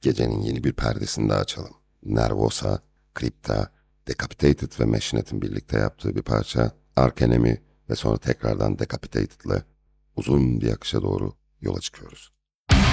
Gecenin yeni bir perdesini daha açalım. Nervosa, Crypta, Decapitated ve Machinet'in birlikte yaptığı bir parça, Arch Enemy ve sonra tekrardan Decapitated'le uzun bir akışa doğru yola çıkıyoruz.